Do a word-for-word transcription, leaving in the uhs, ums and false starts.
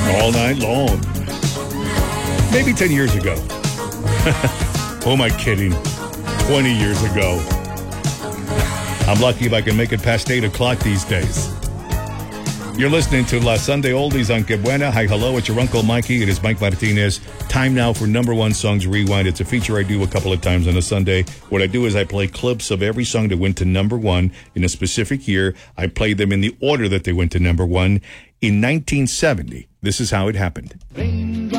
All night long. Maybe ten years ago. Who am I kidding? twenty years ago. I'm lucky if I can make it past eight o'clock these days. You're listening to La Sunday Oldies on Que Buena. Hi, hello, it's your Uncle Mikey. It is Mike Martinez. Time now for Number One Songs Rewind. It's a feature I do a couple of times on a Sunday. What I do is I play clips of every song that went to number one in a specific year. I play them in the order that they went to number one. In nineteen seventy, this is how it happened.